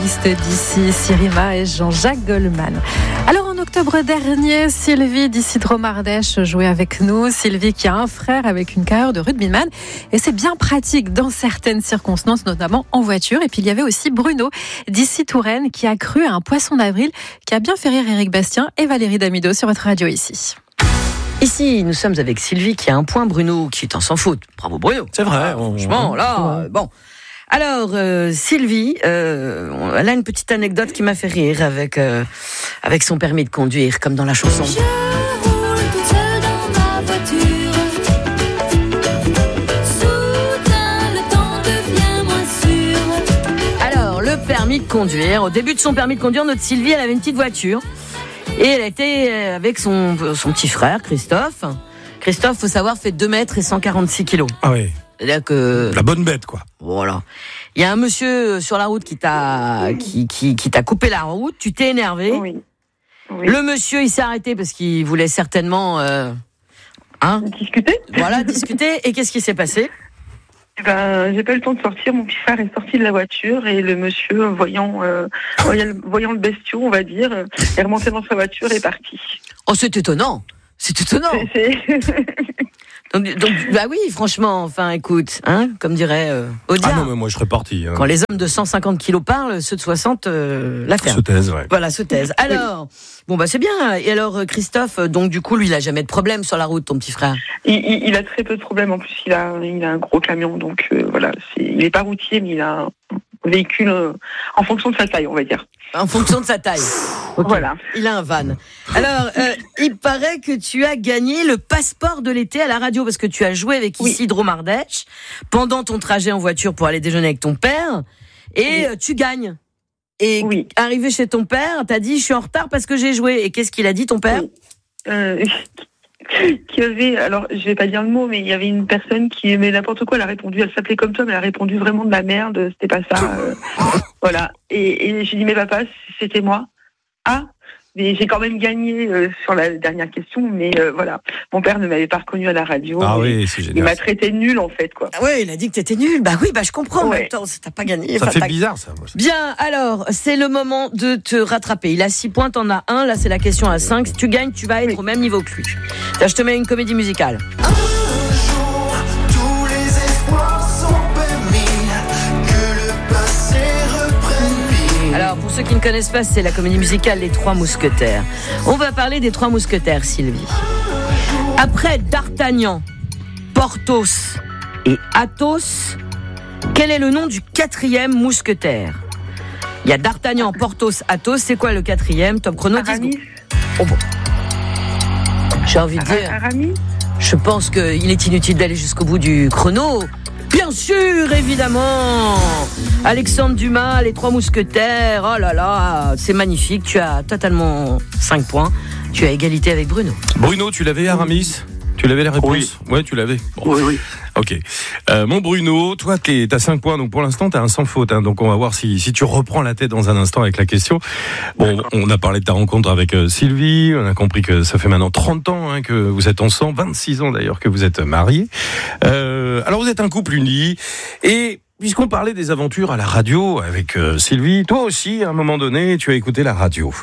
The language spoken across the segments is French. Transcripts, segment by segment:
D'ici Sirima et Jean-Jacques Goldman. Alors en octobre dernier, Sylvie d'ici Dromardèche jouait avec nous. Sylvie qui a un frère avec une carrière de rugbyman et c'est bien pratique dans certaines circonstances, notamment en voiture. Et puis il y avait aussi Bruno d'ici Touraine qui a cru à un poisson d'avril qui a bien fait rire Éric Bastien et Valérie Damido sur votre radio ici. Ici, nous sommes avec Sylvie qui a un point, Bruno qui est en sans faute. Bravo Bruno. C'est vrai. Franchement, là, bon. Alors, Sylvie, elle a une petite anecdote qui m'a fait rire avec son permis de conduire, comme dans la chanson. Je roule toute seule dans ma voiture. Soudain, le temps devient moins sûr. Alors, le permis de conduire. Au début de son permis de conduire, notre Sylvie, elle avait une petite voiture. Et elle était avec son petit frère, Christophe. Christophe, faut savoir, fait 2 mètres et 146 kilos. Ah oui. C'est-à-dire que... La bonne bête, quoi. Voilà. Il y a un monsieur sur la route qui t'a coupé la route, tu t'es énervé. Oui. Le monsieur, il s'est arrêté parce qu'il voulait certainement... Discuter. Voilà, discuter. Et qu'est-ce qui s'est passé ? J'ai pas eu le temps de sortir. Mon petit frère est sorti de la voiture et le monsieur, voyant le bestiau, on va dire, est remonté dans sa voiture et est parti. Oh, c'est étonnant. C'est étonnant. Donc, bah oui, franchement, enfin, écoute, comme dirait Audiard. Ah non, mais moi je serais parti. Quand les hommes de 150 kilos parlent, ceux de 60 la ferment. Se taisent, ouais. Voilà, se taisent. Alors, bon bah c'est bien. Et alors Christophe, donc du coup, lui, il a jamais de problème sur la route, ton petit frère. Il a très peu de problèmes. En plus, il a un gros camion, donc voilà. Il n'est pas routier, mais il a un véhicule en fonction de sa taille, on va dire. En fonction de sa taille. Okay. Voilà. Il a un van. Alors, il paraît que tu as gagné le passeport de l'été à la radio parce que tu as joué avec ici Dromardèche pendant ton trajet en voiture pour aller déjeuner avec ton père et tu gagnes. Et arrivé chez ton père, t'as dit je suis en retard parce que j'ai joué. Et qu'est-ce qu'il a dit ton père ? Qui avait, alors je vais pas dire le mot, mais il y avait une personne qui aimait n'importe quoi. Elle a répondu, elle s'appelait comme toi, mais elle a répondu vraiment de la merde. C'était pas ça. Voilà. Et j'ai dit mais papa, c'était moi. Ah. Mais j'ai quand même gagné sur la dernière question, mais voilà. Mon père ne m'avait pas reconnu à la radio. Ah oui, c'est génial. Il m'a traité de nul, en fait, quoi. Ah ouais, il a dit que t'étais nul. Bah oui, je comprends. Ouais. En même temps, t'as pas gagné. Ça fait bizarre, ça. Moi. Bien, alors, c'est le moment de te rattraper. Il a 6 points, t'en as 1. Là, c'est la question à 5. Si tu gagnes, tu vas être au même niveau que lui. Là, je te mets une comédie musicale. Alors, pour ceux qui ne connaissent pas, c'est la comédie musicale Les Trois Mousquetaires. On va parler des Trois Mousquetaires, Sylvie. Après D'Artagnan, Porthos et Athos, quel est le nom du 4e mousquetaire ? Il y a D'Artagnan, Porthos, Athos. C'est quoi le 4e ? Top chrono, 10 secondes. Oh bon. J'ai envie de dire... Aramis ? Je pense qu'il est inutile d'aller jusqu'au bout du chrono. Bien sûr, évidemment. Alexandre Dumas, Les Trois Mousquetaires. Oh là là, c'est magnifique. Tu as totalement 5 points. Tu as égalité avec Bruno. Bruno, tu l'avais, Aramis ? Tu l'avais la réponse ? Oui. Ouais, tu l'avais. Bon. Oui. Ok. Mon Bruno, toi, t'as 5 points, donc pour l'instant, t'as un sans faute. Donc on va voir si tu reprends la tête dans un instant avec la question. Bon, d'accord. On a parlé de ta rencontre avec Sylvie. On a compris que ça fait maintenant 30 ans que vous êtes ensemble, 26 ans d'ailleurs que vous êtes mariés. Alors vous êtes un couple uni et... Puisqu'on parlait des aventures à la radio avec Sylvie, toi aussi, à un moment donné, tu as écouté la radio.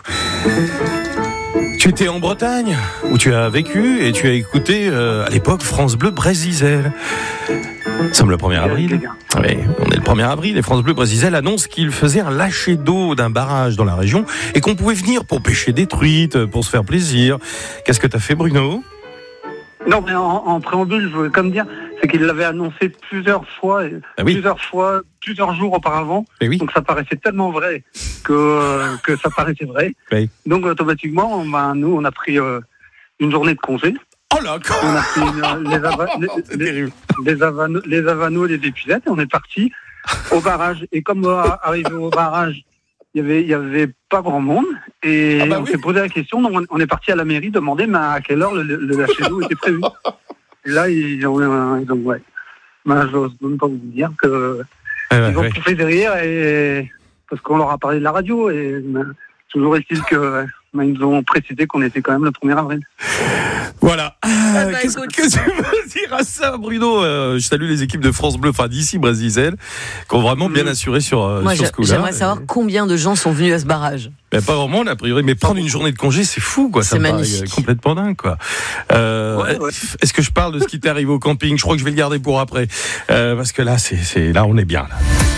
Tu étais en Bretagne, où tu as vécu, et tu as écouté, à l'époque, France Bleu Brésil. Nous sommes le 1er avril. Oui, on est le 1er avril, et France Bleu Brésil annonce qu'il faisait un lâcher d'eau d'un barrage dans la région, et qu'on pouvait venir pour pêcher des truites, pour se faire plaisir. Qu'est-ce que t'as fait, Bruno ? Non, mais en préambule, je voulais comme dire, c'est qu'il l'avait annoncé plusieurs fois, plusieurs jours auparavant. Oui. Donc ça paraissait tellement vrai que ça paraissait vrai. Oui. Donc automatiquement, nous, on a pris une journée de congé. Oh là, quoi. On a pris les Havano et les épuisettes et on est parti au barrage. Et comme arrivé au barrage, il y avait pas grand monde et on s'est posé la question. Donc on est parti à la mairie demander à quelle heure le lâcher d'eau était prévu. Et là ils ont j'ose même pas vous dire que ils ont poussé derrière et parce qu'on leur a parlé de la radio et toujours est-il que ils nous ont précisé qu'on était quand même le 1er avril. Voilà. Qu'est-ce écoute. que tu veux dire à ça, Bruno? Je salue les équipes de France Bleu, enfin d'ici, Brésil, qui ont vraiment bien assuré sur ce coup-là. J'aimerais savoir combien de gens sont venus à ce barrage. Ben, pas vraiment, a priori, mais prendre une journée de congé, c'est fou, quoi. C'est ça me paraît magnifique. complètement dingue, quoi. Est-ce que je parle de ce qui t'est arrivé au camping? Je crois que je vais le garder pour après, parce que là, là, on est bien, là.